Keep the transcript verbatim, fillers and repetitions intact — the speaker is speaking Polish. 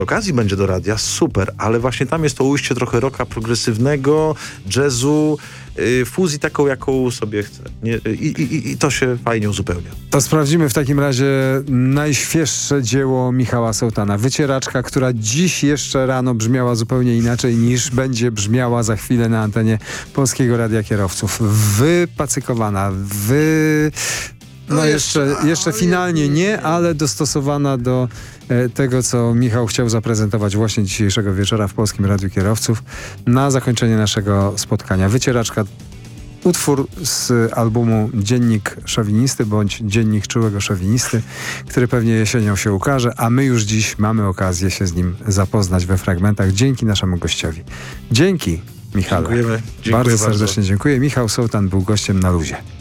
okazji będzie do radia, super, ale właśnie tam jest to ujście trochę rocka progresywnego, jazzu, yy, fuzji taką, jaką sobie chcę. Nie, i, i, I to się fajnie uzupełnia. To sprawdzimy w takim razie najświeższe dzieło Michała Sołtana. Wycieraczka, która dziś jeszcze rano brzmiała zupełnie inaczej niż będzie brzmiała za chwilę na antenie Polskiego Radia Kierowców. Wypacykowana, wy... No, no jeszcze, jeszcze finalnie nie, ale dostosowana do e, tego, co Michał chciał zaprezentować właśnie dzisiejszego wieczora w Polskim Radiu Kierowców na zakończenie naszego spotkania. Wycieraczka, utwór z albumu Dziennik Szowinisty bądź Dziennik Czułego Szowinisty, który pewnie jesienią się ukaże, a my już dziś mamy okazję się z nim zapoznać we fragmentach dzięki naszemu gościowi. Dzięki, Michale. Dziękujemy. Dziękuję bardzo bardzo serdecznie dziękuję. Michał Sołtan był gościem na luzie.